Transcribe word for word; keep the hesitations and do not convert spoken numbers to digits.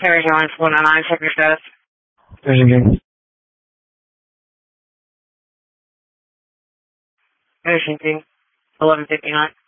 Harry Jones, one oh nine, check your status. There's a game. Ocean King, eleven fifty-nine.